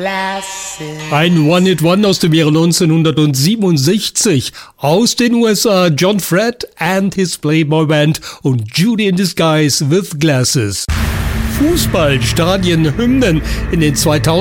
Ein One-Hit-One aus dem Jahre 1967 aus den USA, John Fred and his Playboy Band und Judy in Disguise with Glasses. Fußballstadien-Hymnen in den 2000